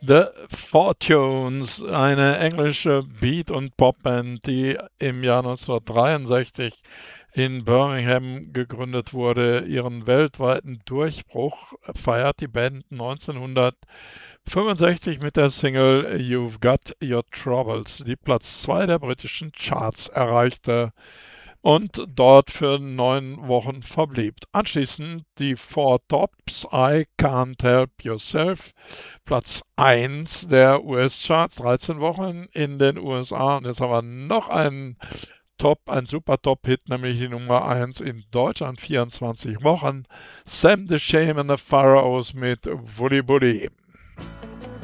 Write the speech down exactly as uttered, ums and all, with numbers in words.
The Fortunes, eine englische Beat- und Popband, die im Jahr neunzehnhundertdreiundsechzig in Birmingham gegründet wurde. Ihren weltweiten Durchbruch feiert die Band neunzehnhundertfünfundsechzig mit der Single You've Got Your Troubles, die Platz zwei der britischen Charts erreichte und dort für neun Wochen verblieb. Anschließend die Four Tops, I Can't Help Yourself, Platz eins der U S-Charts, dreizehn Wochen in den U S A. Und jetzt haben wir noch einen Top, ein super Top-Hit, nämlich die Nummer eins in Deutschland, vierundzwanzig Wochen. Sam the Shame and the Pharaohs mit Woody Woody.